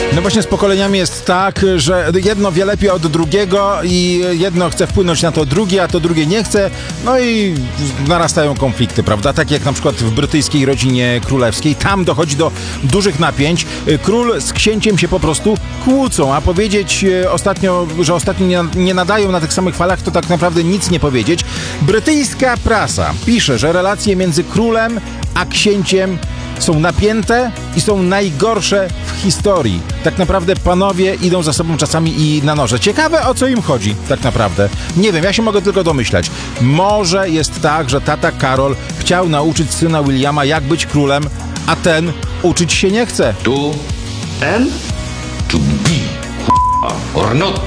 No właśnie z pokoleniami jest tak, że jedno wie lepiej od drugiego i jedno chce wpłynąć na to drugie, a to drugie nie chce. No i narastają konflikty, prawda? Tak jak na przykład w brytyjskiej rodzinie królewskiej. Tam dochodzi do dużych napięć. Król z księciem się po prostu kłócą, a powiedzieć ostatnio, że ostatnio nie nadają na tych samych falach, to tak naprawdę nic nie powiedzieć. Brytyjska prasa pisze, że relacje między królem a księciem są napięte i są najgorsze w historii. Tak naprawdę panowie idą za sobą czasami i na noże. Ciekawe, o co im chodzi tak naprawdę. Nie wiem, ja się mogę tylko domyślać. Może jest tak, że tata Karol chciał nauczyć syna Williama, jak być królem, a ten uczyć się nie chce. To be or not.